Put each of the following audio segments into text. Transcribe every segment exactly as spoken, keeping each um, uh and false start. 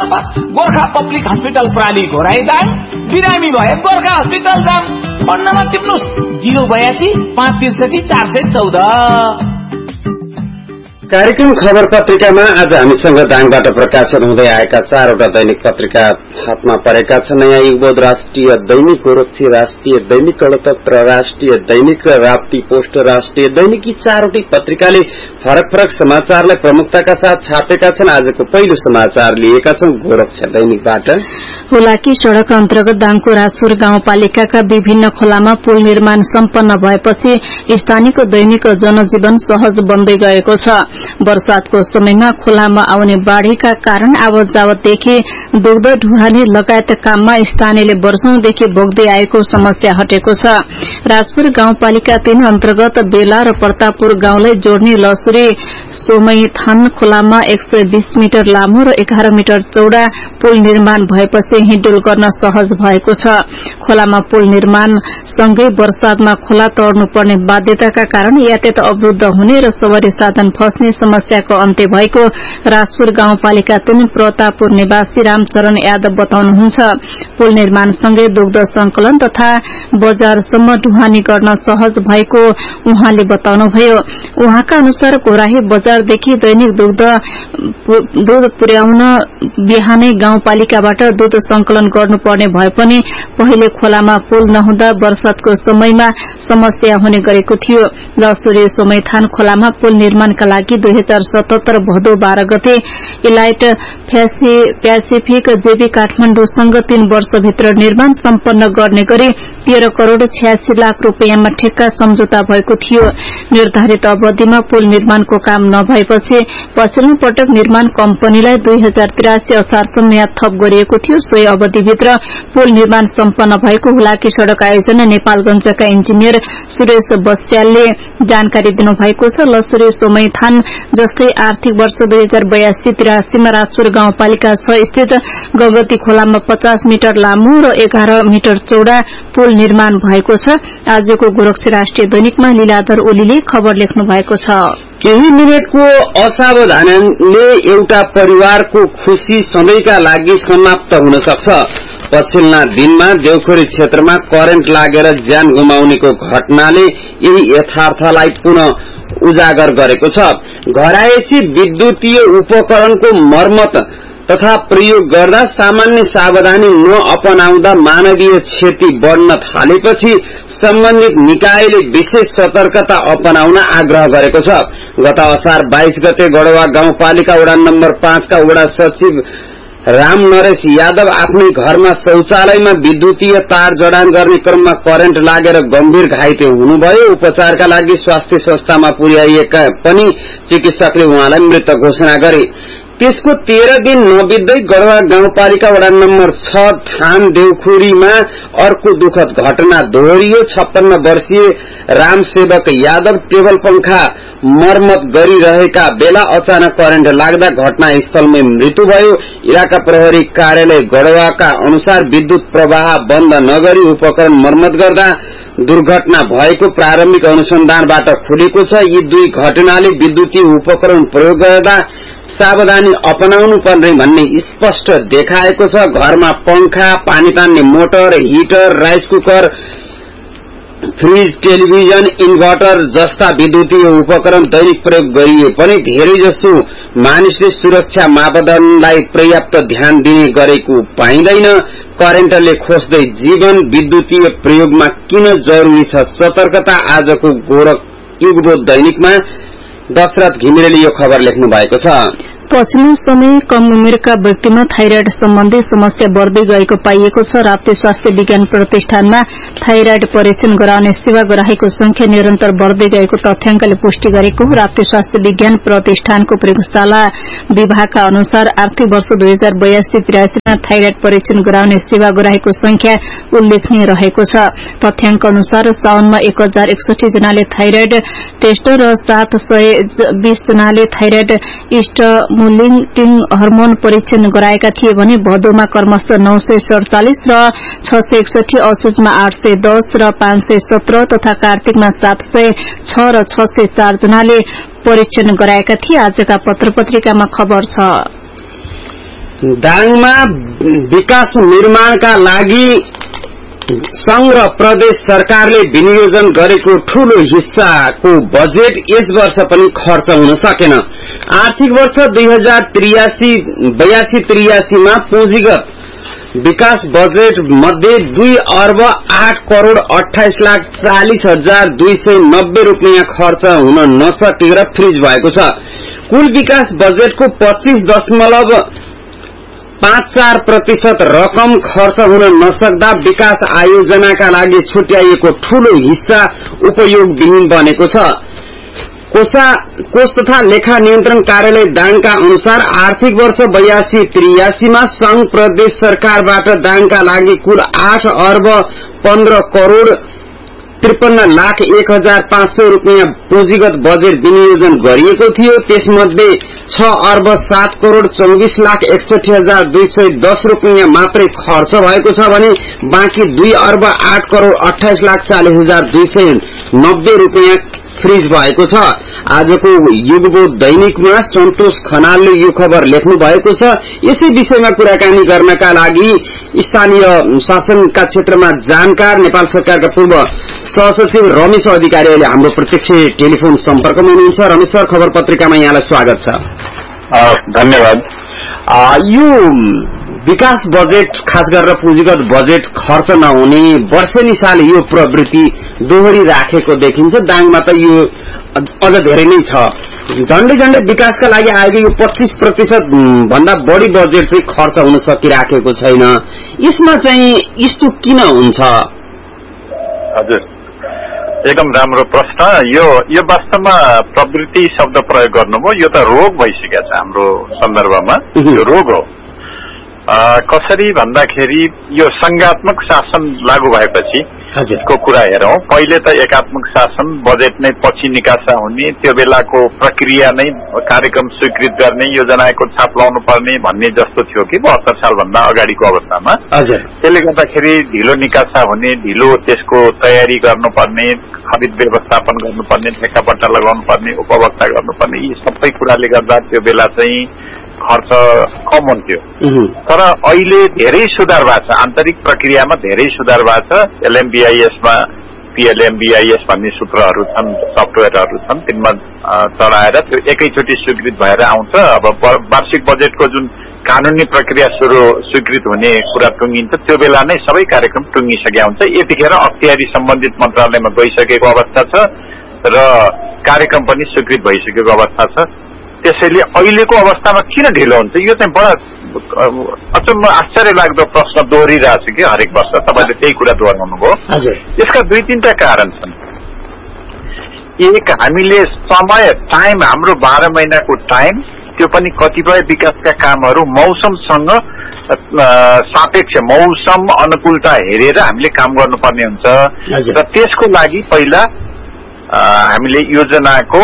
Number Gorkha public hospital प्राली घोराइदाङ, बिरामी भए Gorkha hospital जाम। Phone number टिप्नुस् zero बयासी पाँच त्रिसठी चार सय चौध। कार्यक्रम खबर पत्रिकामा आज हामीसँग दाङबाट प्रकाशन हुँदै आएका चारवटा दैनिक पत्रिका हातमा परेका छन्। नयाँ युगबोध, राष्ट्रिय दैनिक, गोरक्षी, राष्ट्रिय दैनिक, गणतन्त्र, राष्ट्रिय दैनिक र राप्ती पोस्ट राष्ट्रिय दैनिक। यी चारवटै पत्रिकाले फरक फरक समाचारलाई प्रमुखताका साथ छापेका छन्। आजको पहिलो समाचार लिएका छौं गोरक्षा दैनिकबाट। हुलाकी सड़क अन्तर्गत दाङको राजपुर गाउँपालिकाका विभिन्न खोलामा पुल निर्माण सम्पन्न भएपछि स्थानीयको दैनिक जनजीवन सहज बन्दै गएको छ। वर्षातको समयमा खोलामा आउने बाढ़ीका कारण आवत जावतदेखि दुग्ध ढुवानी लगायत काममा स्थानीयले वर्षौंदेखि भोग्दै आएको समस्या हटेको छ। राजपुर गाउँपालिका तीन अन्तर्गत बेला र प्रतापपुर गाउँलाई जोड्ने लसुरी सोमैथान खोलामा एक सय बीस मिटर लामो र एघार मिटर चौड़ा पुल निर्माण भएपछि हिँडडुल गर्न सहज भएको छ। खोलामा पुल निर्माण सँगै वर्षातमा खोला तर्नुपर्ने बाध्यताका कारण यातायात अवरुद्ध हुने र सवारी साधन फस्ने समस्याको अन्त्य भएको राजपुर गाउँपालिका तीन प्रतापपुर निवासी रामचरण यादव बताउनुहुन्छ। पुल निर्माणसँगै दुग्ध संकलन तथा बजारसम्म ढुवानी गर्न सहज भएको उहाँले बताउनुभयो। उहाँका अनुसार कोराही बजारदेखि दैनिक दुग्ध दूध पुर्याउन बिहानै गाउँपालिकाबाट दूध संकलन गर्नुपर्ने भए पनि पहिले खोलामा पुल नहुँदा वर्षातको समयमा समस्या हुने गरेको थियो। लसुरी सोमैथान खोलामा पुल निर्माणका लागि दुई हजार सतहत्तर भदौ बाह्र गते इलाइट प्यासिफिक जेबी काठमाण्डुसँग तीन वर्षभित्र निर्माण सम्पन्न गर्ने गरी तेह्र करोड़ छयासी लाख रूपियाँमा ठेक्का सम्झौता भएको थियो। निर्धारित अवधिमा पुल निर्माणको काम नभएपछि पछिल्लो पटक निर्माण कम्पनीलाई दुई हजार त्रियासी असारसम्म याद थप गरिएको थियो। सोही अवधिभित्र पुल निर्माण सम्पन्न भएको हुलाकी सड़क आयोजना नेपालगंजका इन्जिनियर सुरेश बस्यालले जानकारी दिनुभएको छ। लसुरी सोमैथान जस्तै आर्थिक वर्ष दुई हजार बयासी त्रियासीमा राजपुर गाउँपालिका छ स्थित गगती खोलामा पचास मिटर लामो र एघार मिटर चौड़ा पुल निर्माण भएको छ। आजको गोरक्षा राष्ट्रिय दैनिकमा लीलाधर ओलीले खबर लेख्नु भएको छ। केही मिनटको असावधानीले एउटा परिवारको खुशी सधैँका लागि समाप्त हुन सक्छ। पछिल्ला दिनमा देउखुरी क्षेत्रमा करेन्ट लागेर ज्यान गुमाउनेको घटनाले यही यथार्थलाई पुनः उजागर गरेको छ। घरायसी विद्युतीय उपकरणको मर्मत तथा प्रयोग गर्दा सामान्य सावधानी नअपनाउँदा मानवीय क्षति बढ़न थालेपछि सम्बन्धित निकायले विशेष सतर्कता अपनाउन आग्रह गरेको छ। गत असार बाइस गते गढ़वा गाउँपालिका वडा नम्बर पाँच का वडा सचिव राम नरेश यादव आफ्नै घरमा शौचालयमा विद्युतीय तार जडान गर्ने क्रममा करेन्ट लागेर गम्भीर घाइते हुनुभयो। उपचारका लागि स्वास्थ्य संस्थामा पुर्याइएका पनि चिकित्सकले उहाँलाई मृत घोषणा गरे। त्यसको तेह्र दिन नबित्दै गढ़वा गाउँपालिका वडा नम्बर छ थान देउखुरीमा अर्को दुखद घटना दोहोरियो। छप्पन्न वर्षीय रामसेवक यादव टेबल पंखा मर्मत गरिरहेका बेला अचानक करेन्ट लाग्दा घटनास्थलमै मृत्यु भयो। इलाका प्रहरी कार्यालय गढ़वाका अनुसार विद्युत प्रवाह बन्द नगरी उपकरण मर्मत गर्दा दुर्घटना भएको प्रारम्भिक अनुसन्धानबाट खुलेको छ। यी दुई घटनाले विद्युतीय उपकरण प्रयोग गर्दा सावधानी अपनाउनु पर्ने भन्ने स्पष्ट देखाएको छ। घरमा पंखा, पानी तान्ने motor, heater, rice cooker, fridge, television, inverter जस्ता विद्युतीय उपकरण दैनिक प्रयोग गरिए पनि धेरै जसो मानिसले सुरक्षा मापदण्डलाई पर्याप्त ध्यान दिने गरेको पाइँदैन। करेन्टले खोज्दै जीवन विद्युतीय प्रयोगमा किन जरुरी छ सतर्कता। आजको गोरख युगबोध दैनिकमा दशरथ घिमिरेले यो खबर लेख्नु भएको छ। पछिल्लो समय कम उमेरका व्यक्तिमा थाइराइड सम्बन्धी समस्या बढ़दै गएको पाइएको छ। राप्ती स्वास्थ्य विज्ञान प्रतिष्ठानमा थाइराइड परीक्षण गराउने सेवा ग्राहीको संख्या निरन्तर बढ़दै गएको तथ्याङ्कले पुष्टि गरेको हो। राप्ती स्वास्थ्य विज्ञान प्रतिष्ठानको प्रयोगशाला विभागका अनुसार आर्थिक वर्ष दुई हजार बयासी त्रियासीमा थाइराइड परीक्षण गराउने सेवा ग्राहीको संख्या उल्लेखनीय रहेको छ। तथ्याङ्क अनुसार साउनमा एक हजार एकसठी जनाले थाइराइड टेस्ट र सात सय बीस जनाले थाइराइड इस्ट मुलिङ हर्मोन परीक्षण गराएका थिए भने भदौमा क्रमशः नौ सय सड़चालिस र छ सय एकसठी, असोजमा आठ सय दस र पाँच सय सत्र तथा कार्तिकमा सात सय छ र छ सय चार जनाले परीक्षण गराएका थिए। आजका पत्र पत्रिकामा खबर छ। दाङमा विकास निर्माणका लागि संघ र प्रदेश सरकारले विनियोजन गरेको ठूलो हिस्साको बजेट यस वर्ष पनि खर्च हुन सकेन। आर्थिक वर्ष दुई हजार त्रियासी बयासी त्रियासीमा पुँजीगत विकास बजेट मध्ये दुई अर्ब आठ करोड़ अठाइस लाख चालीस हजार दुई सय नब्बे रूपियाँ खर्च हुन नसकेर फ्रिज भएको छ। कुल विकास बजेटको पच्चीस दशमलव पाँच चार प्रतिशत रकम खर्च हुन नसक्दा विकास आयोजनाका लागि छुट्याइएको ठूलो हिस्सा उपयोगविहीन बनेको छ। कोषा कोष तथा लेखा नियन्त्रण कार्यालय दाङका अनुसार आर्थिक वर्ष बयासी त्रियासीमा संघ प्रदेश सरकारबाट दाङका लागि कुल आठ अर्ब पन्ध्र करोड़ त्रिपन्न लाख एक हजार पाँच सय रूपियाँ पुँजीगत बजेट विनियोजन गरिएको थियो। त्यसमध्ये छ अर्ब सात करोड़ चौबिस लाख एकसठी हजार दुई सय दस रूपियाँ मात्रै खर्च भएको छ भने बाँकी दुई अर्ब आठ करोड़ अठाइस लाख चालीस हजार दुई सय नब्बे रूपियाँ फ्रिज भएको छ। आजको युगबोध दैनिकमा सन्तोष खनालले यो खबर लेख्नु भएको छ। यसै विषयमा कुराकानी गर्नका लागि स्थानीय शासनका क्षेत्रमा जानकार नेपाल सरकारका पूर्व सहसचिव रमेश अधिकारी अहिले हाम्रो प्रत्यक्ष टेलिफोन सम्पर्कमा हुनुहुन्छ। रमेश सर, खबर पत्रिकामा यहाँलाई स्वागत छ। धन्यवाद। यो विकास बजेट, खास गरेर पुँजीगत बजेट खर्च नहुने वर्षेनी साल यो प्रवृत्ति दोहोरी राखेको देखिन्छ। दाङमा त यो अझ धेरै नै छ। झण्डै झण्डै विकासका लागि आएको यो पच्चीस प्रतिशत भन्दा बढी बजेट चाहिँ खर्च हुन सकिराखेको छैन। यसमा चाहिँ यस्तो किन हुन्छ? हजुर, एकदम राम्रो प्रश्न। यो यो वास्तवमा प्रवृत्ति शब्द प्रयोग गर्नुभयो, यो त रोग भइसकेको छ हाम्रो सन्दर्भमा। यो रोग हो। कसरी भन्दाखेरि यो संघात्मक शासन लागू भएपछि को कुरा हेरौं। पहिले त एकात्मक शासन, बजेट नै पछि निकासा हुने, त्यो बेलाको प्रक्रिया नै कार्यक्रम स्वीकृत गर्ने, योजनाको छाप लाउनु पर्ने भन्ने जस्तो थियो कि बहत्तर साल भन्दा अगाडिको अवस्थामा। त्यसले गर्दाखेरि ढिलो निकासा हुने, ढिलो त्यसको तयारी गर्नुपर्ने, खरिद व्यवस्थापन गर्नुपर्ने, ठेक्कापट्टा लगाउनु पर्ने, उपभोक्ता गर्नुपर्ने, यी सबै कुराले गर्दा त्यो बेला चाहिँ खर्च कम हुन्थ्यो। तर अहिले धेरै सुधार भएको छ, आन्तरिक प्रक्रियामा धेरै सुधार भएको छ। एलएमबीआईएसमा पीएलएमबीआईएस भन्ने सूत्रहरू छन्, सफ्टवेयरहरू छन्, तिनमा चढाएर त्यो एकैचोटि स्वीकृत भएर आउँछ। अब वार्षिक बजेटको जुन कानूनी प्रक्रिया सुरु स्वीकृत हुने कुरा टुङ्गिन्छ, त्यो बेला नै सबै कार्यक्रम टुङ्गिसकेका हुन्छ। यतिखेर अख्तियारी सम्बन्धित मन्त्रालयमा गइसकेको अवस्था छ र कार्यक्रम पनि स्वीकृत भइसकेको अवस्था छ। त्यसैले अहिलेको अवस्थामा किन ढिलो हुन्छ, यो चाहिँ बडा अचम्म आश्चर्य लाग्दो प्रश्न दोहोरिरहेको छ कि हरेक वर्ष। तपाईँले त्यही कुरा दोहोऱ्याउनु भयो। यसका दुई तीनटा कारण छन्। एक, हामीले समय टाइम, हाम्रो बाह्र महिनाको टाइम, त्यो पनि कतिपय विकासका कामहरू मौसमसँग सापेक्ष, मौसम अनुकूलता हेरेर हामीले काम गर्नुपर्ने हुन्छ र त्यसको लागि पहिला हामीले योजनाको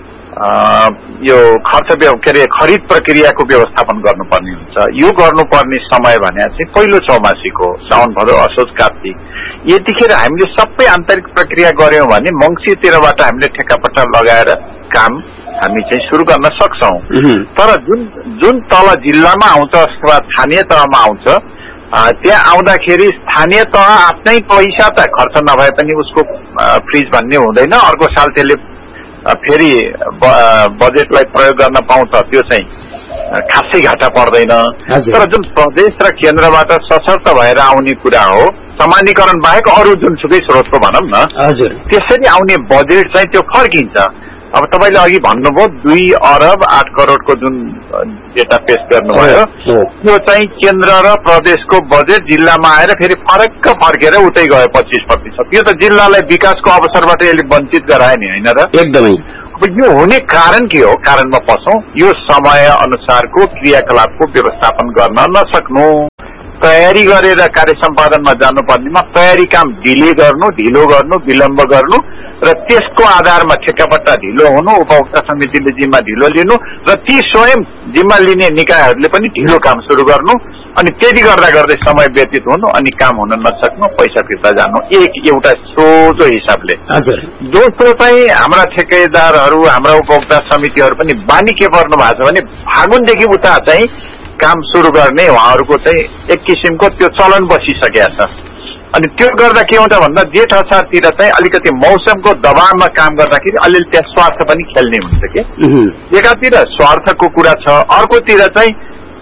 यो खर्च के अरे खरिद प्रक्रियाको व्यवस्थापन गर्नुपर्ने हुन्छ। यो गर्नुपर्ने समय भने चाहिँ पहिलो चौमासीको साउन भदौ असोज कार्तिक। यतिखेर हामीले सबै आन्तरिक प्रक्रिया गर्यौं भने मंसिरतिरबाट हामीले ठेक्कापट्टा लगाएर काम हामी चाहिँ सुरु गर्न सक्छौं। तर जुन जुन तल जिल्लामा आउँछ अथवा स्थानीय तहमा आउँछ, त्यहाँ आउँदाखेरि स्थानीय तह आफ्नै पैसा त खर्च नभए पनि उसको फ्रिज भन्ने हुँदैन। अर्को साल त्यसले फेरि बजेटलाई प्रयोग गर्न पाउँछ, त्यो चाहिँ खासै घाटा पर्दैन। तर जुन प्रदेश र केन्द्रबाट सशर्त भएर आउने कुरा हो, समानीकरण बाहेक अरू जुनसुकै स्रोतको भनौँ न, त्यसरी आउने बजेट चाहिँ त्यो फर्किन्छ। अब तपाईँले अघि भन्नुभयो दुई अरब आठ करोडको जुन डेटा पेश गर्नुभयो, त्यो चाहिँ केन्द्र र प्रदेशको बजेट जिल्लामा आएर फेरि फरक्क फर्केर उतै गयो पच्चीस प्रतिशत। यो त जिल्लालाई विकासको अवसरबाट यसले वञ्चित गरायो नि, होइन र? एकदमै। अब यो हुने कारण के हो? कारणमा पसौं। यो समय अनुसारको क्रियाकलापको व्यवस्थापन गर्न नसक्नु, तयारी गरेर कार्य सम्पादनमा जानुपर्नेमा तयारी काम डिले गर्नु, ढिलो गर्नु, विलम्ब गर्नु र त्यसको आधारमा ठेक्कापट्टा ढिलो हुनु, उपभोक्ता समितिले जिम्मा ढिलो लिनु र ती स्वयं जिम्मा लिने निकायहरूले पनि ढिलो काम सुरु गर्नु, अनि त्यति गर्दा गर्दै समय व्यतीत हुनु, अनि काम हुन नसक्नु, पैसा फिर्ता जानु। एक एउटा सोझो हिसाबले। दोस्रो चाहिँ हाम्रा ठेकेदारहरू, हाम्रा उपभोक्ता समितिहरू पनि बानी के पर्नु भएको छ भने फागुनदेखि उता चाहिँ काम सुरु गर्ने उहाँहरूको चाहिँ एक किसिमको त्यो चलन बसिसकेको छ। अनि त्यो गर्दा के हुन्छ भन्दा जेठ असारतिर चाहिँ अलिकति मौसमको दबावमा काम गर्दाखेरि अलिअलि त्यहाँ स्वार्थ पनि खेल्ने हुन्छ कि। एकातिर स्वार्थको कुरा छ, अर्कोतिर चाहिँ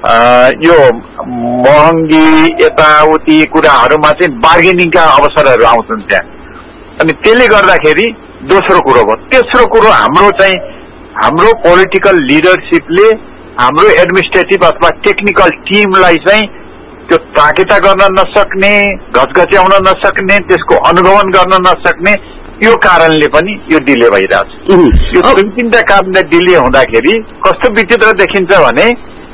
यो महँगी यताउति कुराहरूमा चाहिँ बार्गेनिङका अवसरहरू आउँछन् त्यहाँ। अनि त्यसले गर्दाखेरि दोस्रो कुरो भयो। तेस्रो कुरो हाम्रो चाहिँ हाम्रो पोलिटिकल लिडरसिपले हाम्रो एडमिनिस्ट्रेटिभ अथवा टेक्निकल टिमलाई चाहिँ त्यो ताकेता गर्न नसक्ने, घचघच्याउन नसक्ने, त्यसको अनुगमन गर्न नसक्ने, यो कारणले पनि यो डिले भइरहेछ। यो दुई तीनटा कारणले डिले हुँदाखेरि कस्तो विचित्र देखिन्छ भने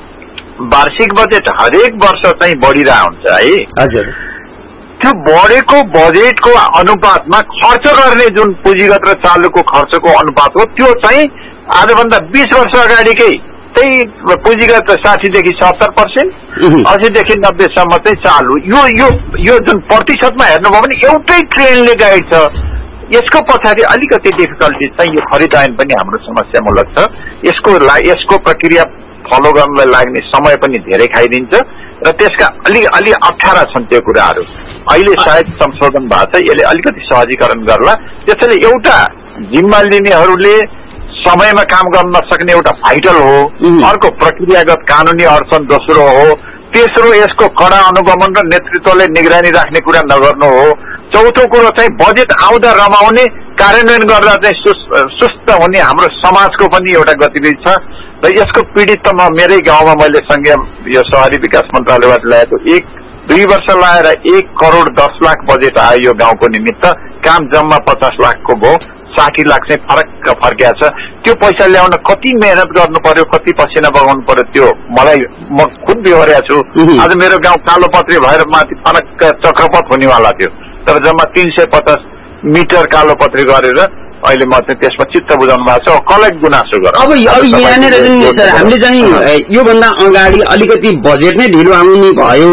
वार्षिक बजेट हरेक वर्ष चाहिँ बढिरहेको हुन्छ है। हजुर। त्यो बढेको बजेटको अनुपातमा खर्च गर्ने जुन पुँजीगत र चालुको खर्चको अनुपात हो त्यो चाहिँ आजभन्दा बीस वर्ष अगाडिकै त्यही पुँजीगत साठीदेखि सत्तर पर्सेन्ट अस्सीदेखि नब्बेसम्म चाहिँ चालु। यो यो यो जुन प्रतिशतमा हेर्नुभयो भने एउटै ट्रेनले गाइड छ। यसको पछाडि अलिकति डिफिकल्टी चाहिँ यो खरिद ऐन पनि हाम्रो समस्यामूलक छ। यसको यसको प्रक्रिया फलो गर्नलाई लाग्ने समय पनि धेरै खाइदिन्छ र त्यसका अलि अलि अप्ठ्यारा छन् त्यो कुराहरू। अहिले सायद संशोधन भएको छ, यसले अलिकति सहजीकरण गर्ला। त्यसैले एउटा जिम्मा लिनेहरूले समयमा काम गर्न नसक्ने एउटा भाइटल हो, अर्को प्रक्रियागत कानुनी अडचन दोस्रो हो, तेस्रो यसको कडा अनुगमन र नेतृत्वले निगरानी राख्ने कुरा नगर्नु हो, चौथो कुरो चाहिँ बजेट आउँदा रमाउने कार्यान्वयन गर्दा चाहिँ सुस्त हुने हाम्रो समाजको पनि एउटा गतिविधि छ। र यसको पीडित त म मेरै गाउँमा मैले सँगै यो शहरी विकास मन्त्रालयबाट ल्याएको एक दुई वर्ष लाएर एक करोड दस लाख बजेट आयो यो गाउँको निमित्त। काम जम्मा पचास लाखको भयो, साठी लाख चाहिँ फरक फर्किया छ। त्यो पैसा ल्याउन कति मेहनत गर्नु पर्यो, कति पसिना बगाउनु पर्यो, त्यो मलाई म खुद बिहोरेको छु। आज मेरो गाउँ कालोपत्री भएर माथि फरक चक्रपथ हुनेवाला थियो, तर जम्मा तीन सय पचास मिटर कालोपत्री गरेर अहिले म चाहिँ त्यसमा चित्त बुझाउनु भएको छ। कलेक्ट गुनासो गर अब अब यहाँनिर सर हामीले चाहिँ योभन्दा अगाडि अलिकति बजेट नै ढिलो आउने भयो,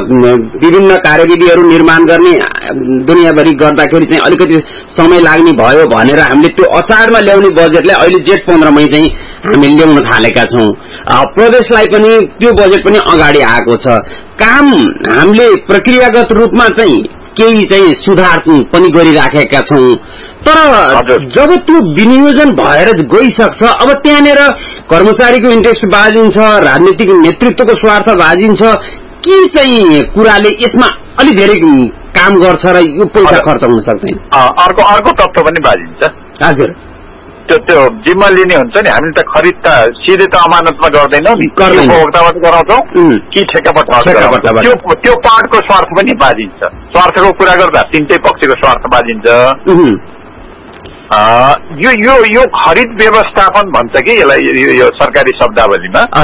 विभिन्न कार्यविधिहरू निर्माण गर्ने दुनियाँभरि गर्दाखेरि चाहिँ अलिकति समय लाग्ने भयो भनेर हामीले त्यो असारमा ल्याउने बजेटलाई अहिले जेठ पन्ध्रमै चाहिँ हामी ल्याउन थालेका छौँ। प्रदेशलाई पनि त्यो बजेट पनि अगाडि आएको छ। काम हामीले प्रक्रियागत रूपमा चाहिँ केही चाहिँ सुधार पनि गरिराखेका छौँ, तर जब त्यो विनियोजन भएर गइसक्छ अब त्यहाँनिर कर्मचारीको इन्ट्रेस्ट बाजिन्छ, राजनीतिक नेतृत्वको स्वार्थ बाजिन्छ। के चाहिँ कुराले यसमा अलि धेरै काम गर्छ र यो पैसा खर्च हुन सक्दैन? अर्को अर्को तत्त्व पनि बाजिन्छ। हजुर। त्यो त्यो जिम्मा लिने हुन्छ नि, हामीले त खरिद त सिधै त अमानतमा गर्दैनौँ नि, उपभोक्ताबाट गराउँछौँ कि ठेकाबाट गराउँछौँ। त्यो त्यो पार्टको स्वार्थ पनि बाजिन्छ। स्वार्थको कुरा गर्दा तिनटै पक्षको स्वार्थ बाजिन्छ। यो यो यो खरिद व्यवस्थापन भन्छ कि यसलाई यो सरकारी शब्दावलीमा।